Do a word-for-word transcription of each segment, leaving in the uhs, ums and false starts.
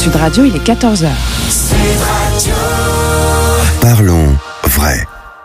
Sud Radio, il est quatorze heures. Sud Radio. Parlons vrai.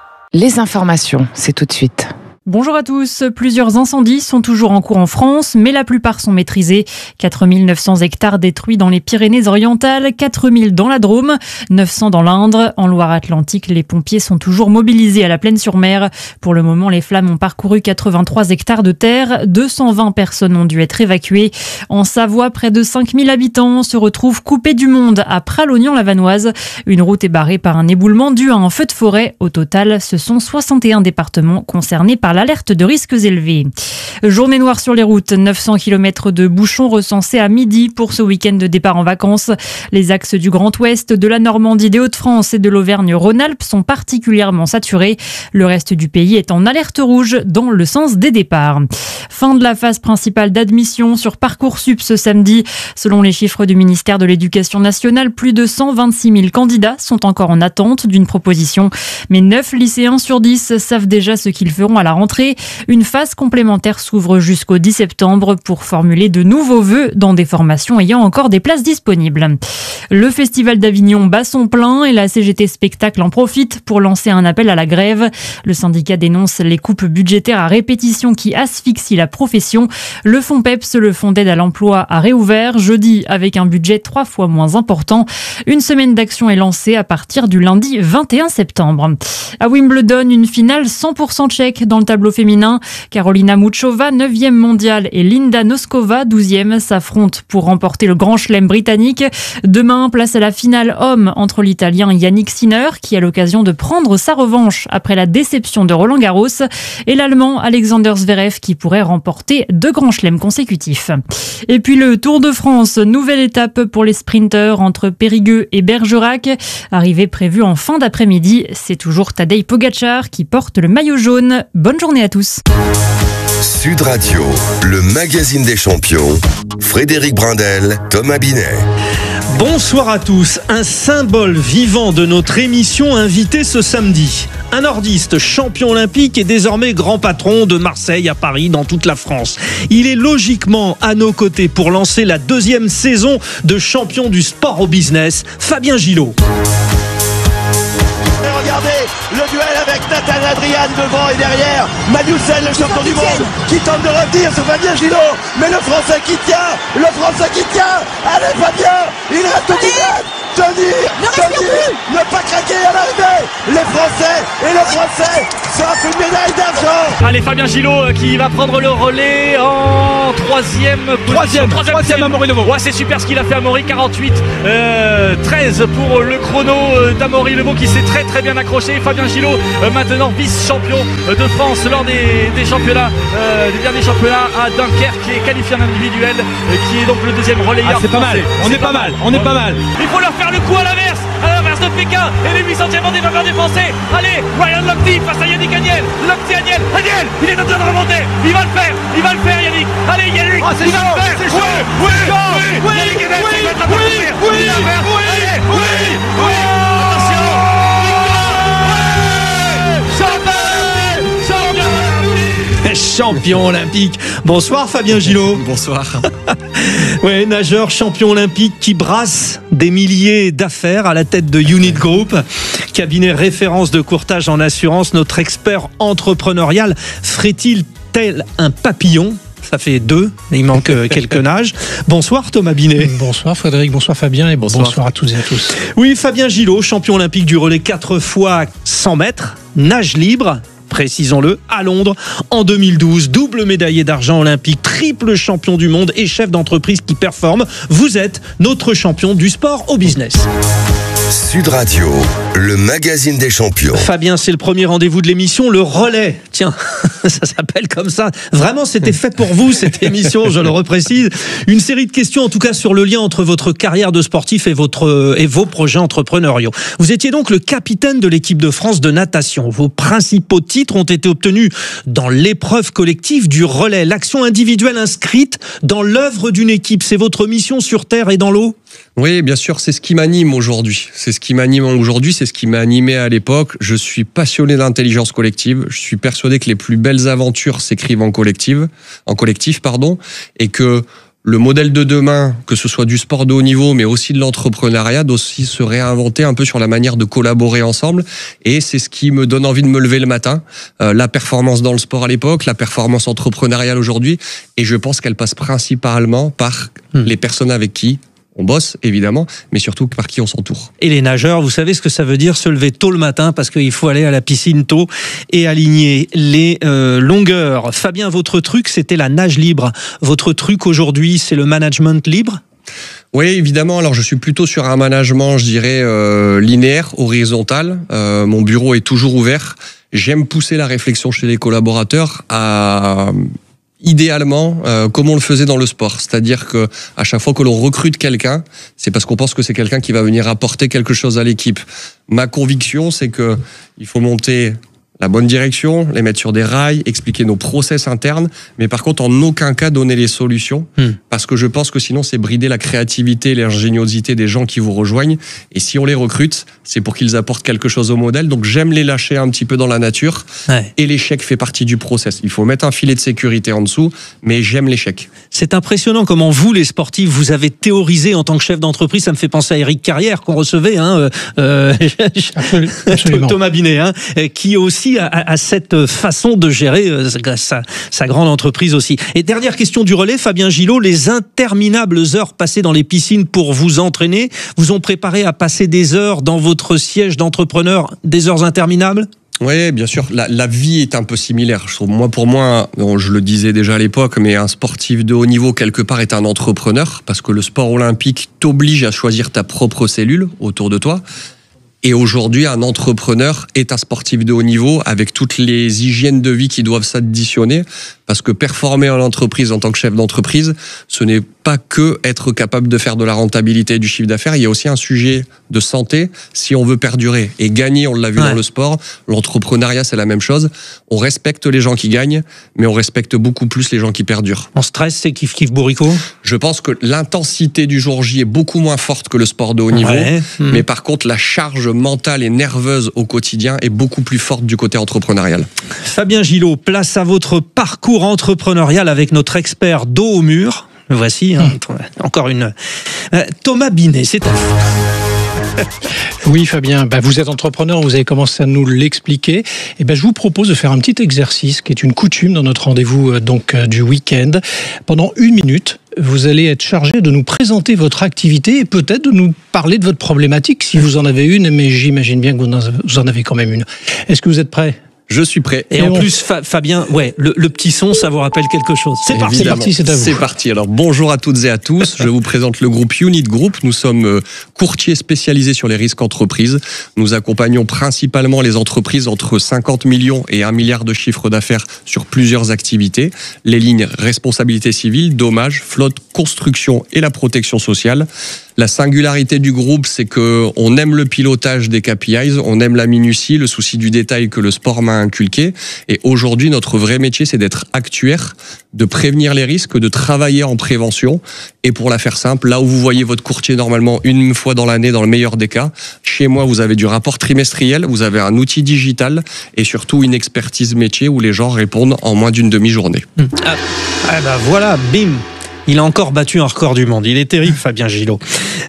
Les informations, c'est tout de suite. Bonjour à tous. Plusieurs incendies sont toujours en cours en France, mais la plupart sont maîtrisés. quatre mille neuf cents hectares détruits dans les Pyrénées-Orientales, quatre mille dans la Drôme, neuf cents dans l'Indre. En Loire-Atlantique, les pompiers sont toujours mobilisés à la Plaine-sur-Mer. Pour le moment, les flammes ont parcouru quatre-vingt-trois hectares de terre. deux cent vingt personnes ont dû être évacuées. En Savoie, près de cinq mille habitants se retrouvent coupés du monde à Pralognan-la-Vanoise. Une route est barrée par un éboulement dû à un feu de forêt. Au total, ce sont soixante et un départements concernés par la l'alerte de risques élevés. Journée noire sur les routes, neuf cents kilomètres de bouchons recensés à midi pour ce week-end de départ en vacances. Les axes du Grand Ouest, de la Normandie, des Hauts-de-France et de l'Auvergne-Rhône-Alpes sont particulièrement saturés. Le reste du pays est en alerte rouge dans le sens des départs. Fin de la phase principale d'admission sur Parcoursup ce samedi. Selon les chiffres du ministère de l'Éducation nationale, plus de cent vingt-six mille candidats sont encore en attente d'une proposition. Mais neuf lycéens sur dix savent déjà ce qu'ils feront à la rentrée. Une phase complémentaire s'ouvre jusqu'au dix septembre pour formuler de nouveaux vœux dans des formations ayant encore des places disponibles. Le Festival d'Avignon bat son plein et la C G T Spectacle en profite pour lancer un appel à la grève. Le syndicat dénonce les coupes budgétaires à répétition qui asphyxient la profession. Le fonds PEPS, le fonds d'aide à l'emploi, a réouvert jeudi avec un budget trois fois moins important. Une semaine d'action est lancée à partir du lundi vingt et un septembre. À Wimbledon, une finale cent pour cent tchèque dans le tableau féminin. Karolina Muchova, neuvième mondiale, et Linda Noskova, douzième, s'affrontent pour remporter le Grand Chelem britannique. Demain, place à la finale homme entre l'Italien Yannick Sinner, qui a l'occasion de prendre sa revanche après la déception de Roland Garros, et l'Allemand Alexander Zverev, qui pourrait remporter deux Grands Chelems consécutifs. Et puis le Tour de France, nouvelle étape pour les sprinteurs entre Périgueux et Bergerac. Arrivée prévue en fin d'après-midi, c'est toujours Tadej Pogačar qui porte le maillot jaune. Bonne journée à tous. Sud Radio, le magazine des champions. Frédéric Brindel, Thomas Binet. Bonsoir à tous. Un symbole vivant de notre émission invité ce samedi. Un nordiste champion olympique et désormais grand patron de Marseille à Paris, dans toute la France. Il est logiquement à nos côtés pour lancer la deuxième saison de champion du sport au business, Fabien Gillot. Regardez le duel avec Nathan Adrian devant et derrière Magnussen, le champion du monde, qui tente de revenir sur Fabien Gillot, mais le Français qui tient, le Français qui tient. Allez Fabien, il reste dix mètres. Tenir, tenir, ne pas craquer à l'arrivée. Les Français et le Français sortent une médaille d'argent. Allez, Fabien Gillot qui va prendre le relais en troisième position. Troisième, troisième, troisième Amaury Levaux. Ouais, c'est super ce qu'il a fait Amaury, quarante-huit treize pour le chrono d'Amaury Levaux qui s'est très très bien accroché. Fabien Gillot euh, maintenant vice-champion de France lors des, des championnats, euh, des derniers championnats à Dunkerque, qui est qualifié en individuel, euh, qui est donc le deuxième relayeur. Ah, c'est pas mal, on est pas mal, on est pas mal. Il faut leur faire le coup à l'inverse, à l'inverse de Pékin, et les huit centièmes des vainqueurs des Français. Allez, Ryan Lochte face à Yannick Agnel. Lochte Agnel, Agnel, il est en train de remonter. Il va le faire, il va le faire Yannick. Allez Yannick, oh, il va chaud, le faire. C'est chaud, oui, c'est chaud, oui, oui, Yannick Agnel, oui, il va être oui, oui, oui, il va le faire. oui, Allez, oui, oui, oui. Attention. Champion olympique. Bonsoir Fabien Gillot. Bonsoir. Ouais, nageur champion olympique qui brasse des milliers d'affaires à la tête de Unit Group, cabinet référence de courtage en assurance. Notre expert entrepreneurial ferait-il tel un papillon? Ça fait deux, il manque quelques nages. Bonsoir Thomas Binet. Bonsoir Frédéric, bonsoir Fabien et bonsoir, bonsoir à toutes et à tous. Oui, Fabien Gillot, champion olympique du relais quatre fois cent mètres, nage libre, précisons-le, à Londres en deux mille douze, double médaillé d'argent olympique, triple champion du monde et chef d'entreprise qui performe. Vous êtes notre champion du sport au business. Sud Radio, le magazine des champions. Fabien, c'est le premier rendez-vous de l'émission, le relais. Tiens, ça s'appelle comme ça. Vraiment, c'était fait pour vous, cette émission, je le reprécise. Une série de questions, en tout cas, sur le lien entre votre carrière de sportif et, votre, et vos projets entrepreneuriaux. Vous étiez donc le capitaine de l'équipe de France de natation. Vos principaux titres ont été obtenus dans l'épreuve collective du relais. L'action individuelle inscrite dans l'œuvre d'une équipe, c'est votre mission sur terre et dans l'eau ? Oui, bien sûr, c'est ce qui m'anime aujourd'hui. C'est ce qui m'anime aujourd'hui, c'est ce qui m'a animé à l'époque. Je suis passionné d'intelligence collective. Je suis persuadé que les plus belles aventures s'écrivent en collective, en collectif, pardon, et que le modèle de demain, que ce soit du sport de haut niveau, mais aussi de l'entrepreneuriat, doit aussi se réinventer un peu sur la manière de collaborer ensemble. Et c'est ce qui me donne envie de me lever le matin. Euh, la performance dans le sport à l'époque, la performance entrepreneuriale aujourd'hui. Et je pense qu'elle passe principalement par mmh. les personnes avec qui on bosse, évidemment, mais surtout par qui on s'entoure. Et les nageurs, vous savez ce que ça veut dire, se lever tôt le matin, parce qu'il faut aller à la piscine tôt et aligner les euh, longueurs. Fabien, votre truc, c'était la nage libre. Votre truc aujourd'hui, c'est le management libre ? Oui, évidemment. Alors, je suis plutôt sur un management, je dirais, euh, linéaire, horizontal. Euh, mon bureau est toujours ouvert. J'aime pousser la réflexion chez les collaborateurs à... idéalement, euh, comme on le faisait dans le sport, c'est-à-dire que à chaque fois que l'on recrute quelqu'un, c'est parce qu'on pense que c'est quelqu'un qui va venir apporter quelque chose à l'équipe. Ma conviction, c'est que il faut monter la bonne direction, les mettre sur des rails, expliquer nos process internes, mais par contre en aucun cas donner les solutions, mmh. parce que je pense que sinon c'est brider la créativité, l'ingéniosité des gens qui vous rejoignent, et si on les recrute, c'est pour qu'ils apportent quelque chose au modèle, donc j'aime les lâcher un petit peu dans la nature, ouais. et l'échec fait partie du process. Il faut mettre un filet de sécurité en dessous, mais j'aime l'échec. C'est impressionnant comment vous, les sportifs, vous avez théorisé en tant que chef d'entreprise, ça me fait penser à Éric Carrière qu'on recevait, hein, euh, Absolument. Thomas Binet, hein, qui aussi À, à cette façon de gérer euh, sa, sa grande entreprise aussi. Et dernière question du relais, Fabien Gillot, les interminables heures passées dans les piscines pour vous entraîner, vous ont préparé à passer des heures dans votre siège d'entrepreneur, des heures interminables ? Oui, bien sûr. La, la vie est un peu similaire. Je trouve, moi, pour moi, je le disais déjà à l'époque, mais un sportif de haut niveau, quelque part, est un entrepreneur, parce que le sport olympique t'oblige à choisir ta propre cellule autour de toi. Et aujourd'hui, un entrepreneur est un sportif de haut niveau avec toutes les hygiènes de vie qui doivent s'additionner, parce que performer en entreprise en tant que chef d'entreprise, ce n'est pas que être capable de faire de la rentabilité et du chiffre d'affaires, il y a aussi un sujet de santé si on veut perdurer. Et gagner, on l'a vu ouais. dans le sport, l'entrepreneuriat c'est la même chose. On respecte les gens qui gagnent, mais on respecte beaucoup plus les gens qui perdurent. En stress, c'est kiff kiff bourricot ? Je pense que l'intensité du jour J est beaucoup moins forte que le sport de haut niveau, ouais. mmh. mais par contre la charge mentale et nerveuse au quotidien est beaucoup plus forte du côté entrepreneurial. Fabien Gillot, place à votre parcours entrepreneurial avec notre expert dos au mur. Le voici, hein, mmh. encore une. Euh, Thomas Binet, c'est à vous. Oui, Fabien, bah, vous êtes entrepreneur, vous avez commencé à nous l'expliquer. Et ben, je vous propose de faire un petit exercice qui est une coutume dans notre rendez-vous euh, donc euh, du week-end. Pendant une minute, vous allez être chargé de nous présenter votre activité et peut-être de nous parler de votre problématique, si vous en avez une, mais j'imagine bien que vous en avez quand même une. Est-ce que vous êtes prêt ? Je suis prêt. Et, et en bon. plus, Fabien, ouais, le, le petit son, ça vous rappelle quelque chose. C'est parti, c'est parti, c'est à vous. C'est parti. Alors, bonjour à toutes et à tous. Je vous présente le groupe Unit Group. Nous sommes courtiers spécialisés sur les risques entreprises. Nous accompagnons principalement les entreprises entre cinquante millions et un milliard de chiffre d'affaires sur plusieurs activités. Les lignes responsabilité civile, dommages, flotte, construction et la protection sociale. La singularité du groupe, c'est que on aime le pilotage des K P Is, on aime la minutie, le souci du détail que le sport m'a inculqué. Et aujourd'hui, notre vrai métier, c'est d'être actuaire, de prévenir les risques, de travailler en prévention. Et pour la faire simple, là où vous voyez votre courtier normalement une fois dans l'année, dans le meilleur des cas, chez moi, vous avez du rapport trimestriel, vous avez un outil digital et surtout une expertise métier où les gens répondent en moins d'une demi-journée. Ah, ah bah voilà, bim. Il a encore battu un record du monde. Il est terrible, Fabien Gillot.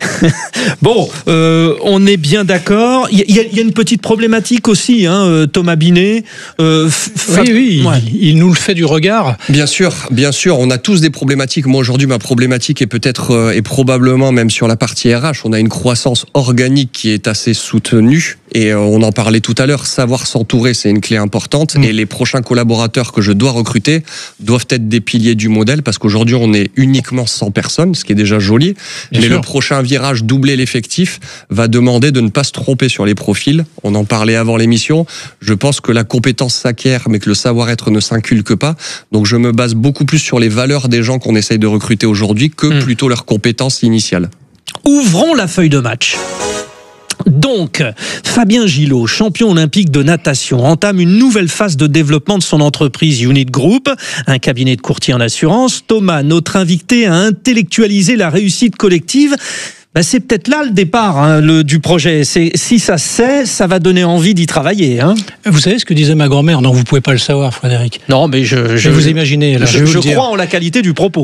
Bon, euh, on est bien d'accord. Il y, y a une petite problématique aussi, hein, Thomas Binet. Euh, Fab... Oui, oui, ouais. il, il nous le fait du regard. Bien sûr, bien sûr. On a tous des problématiques. Moi, aujourd'hui, ma problématique est peut-être euh, et probablement même sur la partie R H. On a une croissance organique qui est assez soutenue. Et euh, on en parlait tout à l'heure. Savoir s'entourer, c'est une clé importante. Mmh. Et les prochains collaborateurs que je dois recruter doivent être des piliers du modèle parce qu'aujourd'hui, on est uniquement cent personnes, ce qui est déjà joli. Bien Mais sûr. Le prochain virage, doubler l'effectif, va demander de ne pas se tromper sur les profils. On en parlait avant l'émission. Je pense que la compétence s'acquiert, mais que le savoir-être ne s'inculque pas. Donc je me base beaucoup plus sur les valeurs des gens qu'on essaye de recruter aujourd'hui que mmh. plutôt leurs compétences initiales. Ouvrons la feuille de match. Donc, Fabien Gillot, champion olympique de natation, entame une nouvelle phase de développement de son entreprise Unit Group, un cabinet de courtier en assurance. Thomas, notre invité, a intellectualisé la réussite collective. Ben c'est peut-être là le départ hein, le, du projet. C'est, si ça se sait, ça va donner envie d'y travailler. Hein. Vous savez ce que disait ma grand-mère ? Non, vous ne pouvez pas le savoir, Frédéric. Non, mais je... Je, je vous imaginez. Là, je, je, je crois en la qualité du propos.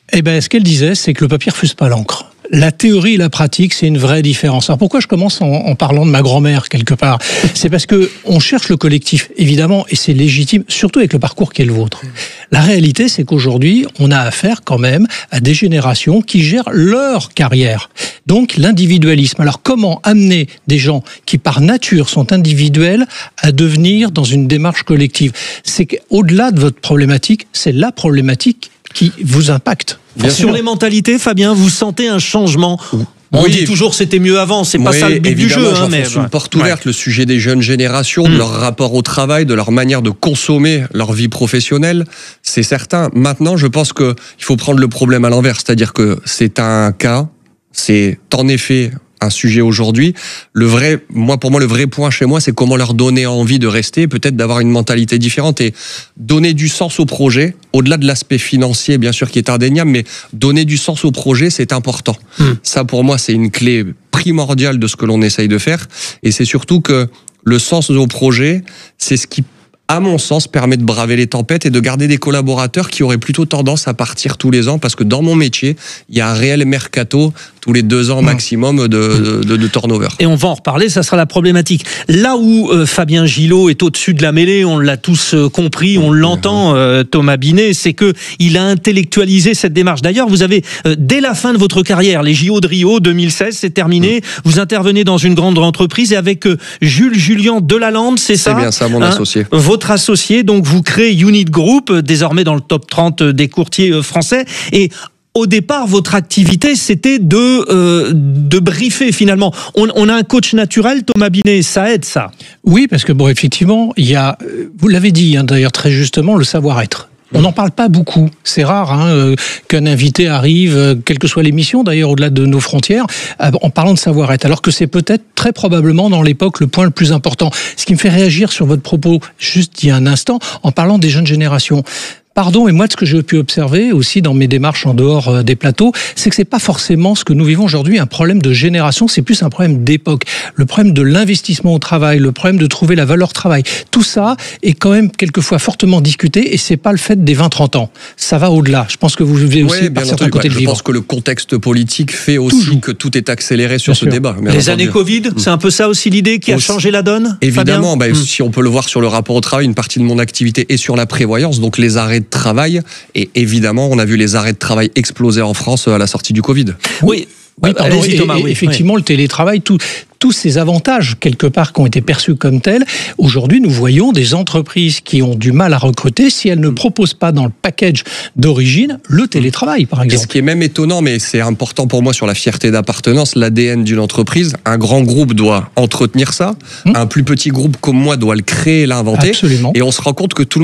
Eh ben, ce qu'elle disait, c'est que le papier refuse pas l'encre. La théorie et la pratique, c'est une vraie différence. Alors pourquoi je commence en, en parlant de ma grand-mère quelque part ? C'est parce que on cherche le collectif, évidemment, et c'est légitime, surtout avec le parcours qui est le vôtre. La réalité, c'est qu'aujourd'hui, on a affaire quand même à des générations qui gèrent leur carrière. Donc l'individualisme. Alors comment amener des gens qui par nature sont individuels à devenir dans une démarche collective ? C'est qu'au-delà de votre problématique, c'est la problématique qui vous impacte. Bien Sur sûr. Les mentalités, Fabien, vous sentez un changement ? On oui, dit toujours c'était mieux avant, c'est pas oui, ça le but du jeu. Hein, mais c'est une porte ouverte, ouais. Le sujet des jeunes générations, mmh. de leur rapport au travail, de leur manière de consommer leur vie professionnelle, c'est certain. Maintenant, je pense qu'il faut prendre le problème à l'envers, c'est-à-dire que c'est un cas, c'est en effet un sujet aujourd'hui. Le vrai, moi, pour moi, le vrai point chez moi, c'est comment leur donner envie de rester, peut-être d'avoir une mentalité différente et donner du sens au projet, au-delà de l'aspect financier, bien sûr, qui est indéniable, mais donner du sens au projet, c'est important. Mmh. Ça, pour moi, c'est une clé primordiale de ce que l'on essaye de faire. Et c'est surtout que le sens au projet, c'est ce qui, à mon sens, permet de braver les tempêtes et de garder des collaborateurs qui auraient plutôt tendance à partir tous les ans, parce que dans mon métier, il y a un réel mercato tous les deux ans maximum de, de, de turnover. Et on va en reparler, ça sera la problématique. Là où euh, Fabien Gillot est au-dessus de la mêlée, on l'a tous euh, compris, on l'entend, euh, Thomas Binet, c'est que il a intellectualisé cette démarche. D'ailleurs, vous avez, euh, dès la fin de votre carrière, les J O de Rio deux mille seize, c'est terminé, vous intervenez dans une grande entreprise et avec euh, Jules Julien Delalande, c'est ça ? C'est bien ça, mon hein, associé. Votre associé, donc vous créez Unit Group, désormais dans le top trente des courtiers français, et au départ, votre activité, c'était de, euh, de briefer finalement. On, on a un coach naturel, Thomas Binet, ça aide ça ? Oui, parce que bon, effectivement, il y a, vous l'avez dit hein, d'ailleurs très justement, le savoir-être. On n'en parle pas beaucoup. C'est rare hein, euh, qu'un invité arrive, euh, quelle que soit l'émission, d'ailleurs au-delà de nos frontières, euh, en parlant de savoir-être. Alors que c'est peut-être très probablement dans l'époque le point le plus important. Ce qui me fait réagir sur votre propos juste il y a un instant, en parlant des jeunes générations. Pardon, et moi, de ce que j'ai pu observer aussi dans mes démarches en dehors des plateaux, c'est que c'est pas forcément ce que nous vivons aujourd'hui un problème de génération, c'est plus un problème d'époque. Le problème de l'investissement au travail, le problème de trouver la valeur travail, tout ça est quand même quelquefois fortement discuté et c'est pas le fait des vingt trente ans. Ça va au-delà. Je pense que vous vivez aussi ouais, par bien certains entendu, côtés ouais, de je vivre. pense que le contexte politique fait aussi Toujours. que tout est accéléré sur bien ce sûr. débat. Les entendu. années Covid, c'est un peu ça aussi l'idée qui a aussi. changé la donne ? Évidemment, bah, mmh. si on peut le voir sur le rapport au travail, une partie de mon activité est sur la prévoyance, donc les arrêts de travail. Et évidemment, on a vu les arrêts de travail exploser en France à la sortie du Covid. Oui, oui, pardon, et, Thomas, et, oui effectivement, oui. le télétravail, tout, tous ces avantages, quelque part, qui ont été perçus comme tels, aujourd'hui, nous voyons des entreprises qui ont du mal à recruter si elles ne proposent pas dans le package d'origine le télétravail, par exemple. Et ce qui est même étonnant, mais c'est important pour moi sur la fierté d'appartenance, l'A D N d'une entreprise, un grand groupe doit entretenir ça, hum. un plus petit groupe comme moi doit le créer, l'inventer. Absolument. Et on se rend compte que tout le